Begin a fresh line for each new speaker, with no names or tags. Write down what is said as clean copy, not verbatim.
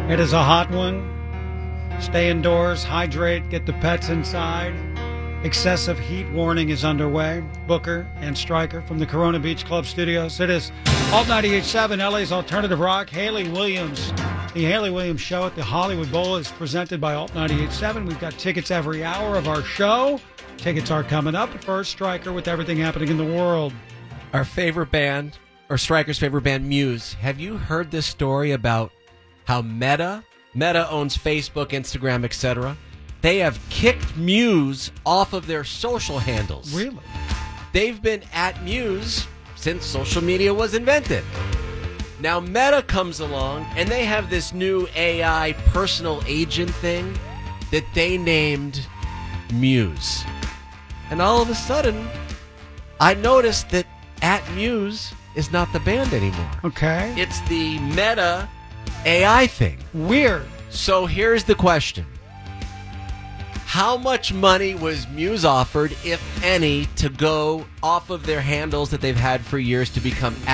It is a hot one. Stay indoors, hydrate, get the pets inside. Excessive heat warning is underway. Booker and Stryker from the Corona Beach Club studios. It is Alt 98.7, LA's Alternative Rock. Haley Williams. The Haley Williams Show at the Hollywood Bowl is presented by Alt 98.7. We've got tickets every hour of our show. Tickets are coming up. First, Stryker with everything happening in the world.
Our favorite band, or Stryker's favorite band, Muse. Have you heard this story about how Meta owns Facebook, Instagram, etc.? They have kicked Muse off of their social handles.
Really?
They've been at Muse since social media was invented. Now Meta comes along, and they have this new AI personal agent thing that they named Muse. And all of a sudden, I noticed that at Muse is not the band anymore.
Okay.
It's the Meta AI thing.
Weird.
So here's the question. How much money was Muse offered, if any, to go off of their handles that they've had for years to become